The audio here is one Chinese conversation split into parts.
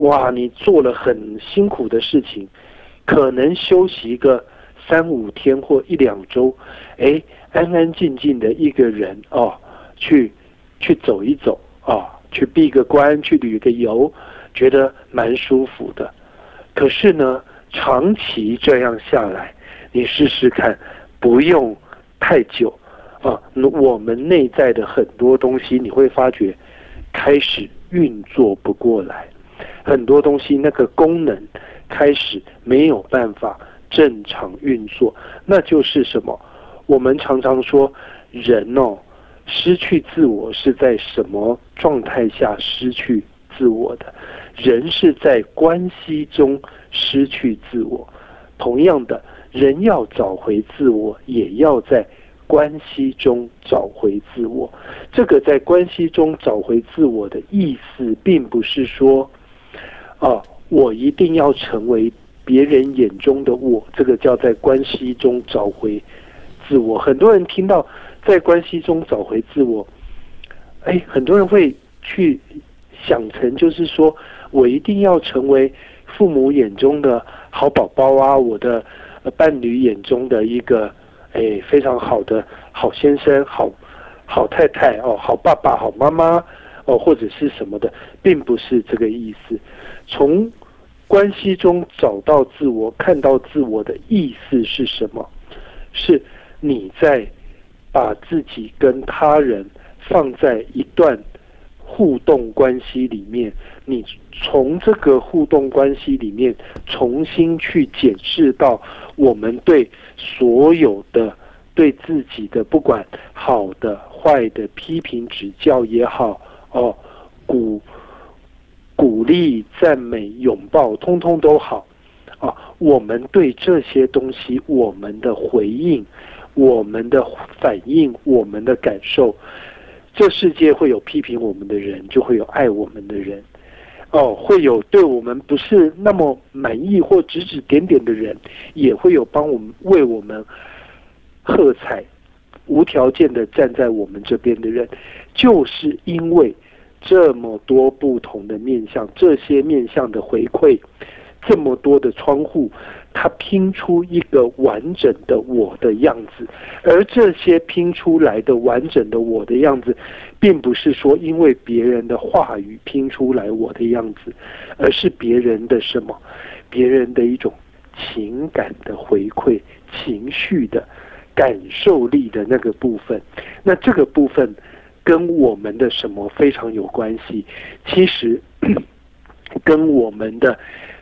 哇，你做了很辛苦的事情，可能休息个3-5天或1-2周，安安静静的一个人去走一走去闭个关，去旅个游，觉得蛮舒服的。可是呢，长期这样下来，你试试看，不用太久我们内在的很多东西，你会发觉开始运作不过来，很多东西那个功能开始没有办法正常运作。那就是什么？我们常常说人失去自我是在什么状态下失去自我的？人是在关系中失去自我。同样的，人要找回自我，也要在关系中找回自我。这个在关系中找回自我的意思，并不是说我一定要成为别人眼中的我，这个叫在关系中找回自我。很多人听到在关系中找回自我，很多人会去想成就是说我一定要成为父母眼中的好宝宝啊，我的伴侣眼中的一个非常好的好先生、好太太好爸爸、好妈妈或者是什么的，并不是这个意思。从关系中找到自我、看到自我的意思是什么？是你在把自己跟他人放在一段互动关系里面，你从这个互动关系里面重新去检视到我们对所有的对自己的，不管好的坏的，批评指教也好鼓励赞美拥抱通通都好我们对这些东西我们的回应，我们的反应，我们的感受，这世界会有批评我们的人，就会有爱我们的人会有对我们不是那么满意或指指点点的人，也会有为我们喝彩无条件的站在我们这边的人。就是因为这么多不同的面向，这些面向的回馈，这么多的窗户，它拼出一个完整的我的样子。而这些拼出来的完整的我的样子，并不是说因为别人的话语拼出来我的样子，而是别人的什么？别人的一种情感的回馈，情绪的感受力的那个部分。那这个部分跟我们的什么非常有关系？其实跟我们的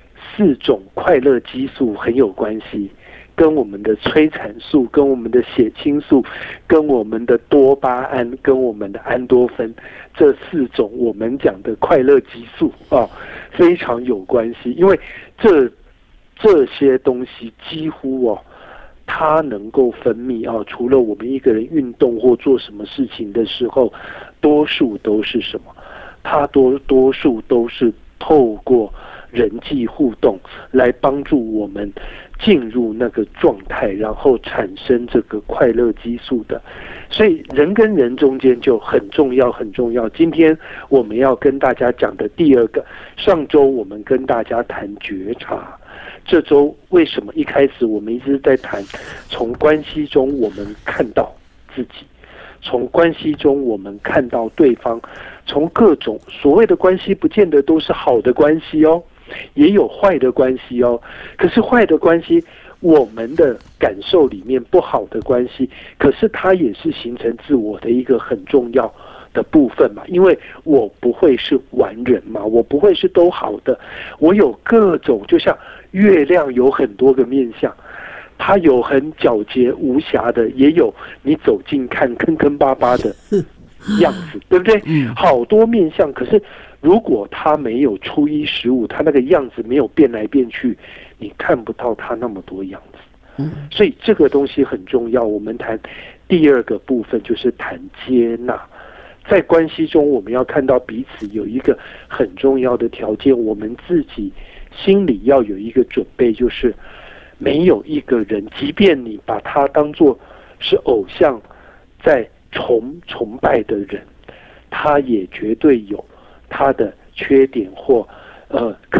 4种快乐激素很有关系，跟我们的催产素，跟我们的血清素，跟我们的多巴胺，跟我们的安多芬，这4种我们讲的快乐激素非常有关系。因为这些东西几乎它能够分泌除了我们一个人运动或做什么事情的时候，多数都是什么？它多数都是透过人际互动来帮助我们进入那个状态，然后产生这个快乐激素的。所以人跟人中间就很重要很重要。今天我们要跟大家讲的第2个，上周我们跟大家谈觉察，这周为什么一开始我们一直在谈从关系中我们看到自己，从关系中我们看到对方，从各种所谓的关系不见得都是好的关系也有坏的关系可是坏的关系，我们的感受里面不好的关系，可是它也是形成自我的一个很重要的部分嘛。因为我不会是完人嘛，我不会是都好的，我有各种，就像月亮有很多个面向，它有很皎洁无瑕的，也有你走近看坑坑巴巴的样子，对不对？好多面向。可是如果它没有初一十五，它那个样子没有变来变去，你看不到它那么多样子。所以这个东西很重要。我们谈第2个部分就是谈接纳。在关系中我们要看到彼此有一个很重要的条件，我们自己心里要有一个准备，就是没有一个人，即便你把他当作是偶像在崇拜的人，他也绝对有他的缺点或呃